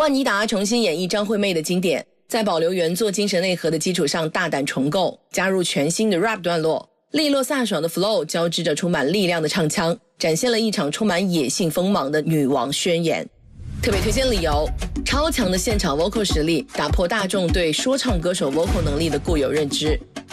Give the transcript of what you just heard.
万妮达重新演绎张惠妹的经典，在保留原作精神内核的基础上大胆重构，加入全新的 rap 段落，利落飒爽的 flow 交织着充满力量的唱腔，展现了一场充满野性锋芒的女王宣言。特别推荐理由：超强的现场 vocal 实力打破大众对说唱歌手 vocal 能力的固有认知，